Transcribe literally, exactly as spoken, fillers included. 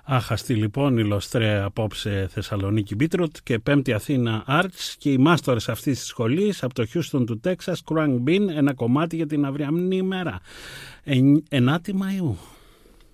Άχαστη λοιπόν η Λοστρέ απόψε Θεσσαλονίκη Μπίτροτ και Πέμπτη Αθήνα Arts και οι μάστορες αυτής της σχολής από το Houston του Τέξας, Krang Bean, ένα κομμάτι για την αυριανή ημέρα. ενάτη Μαΐου.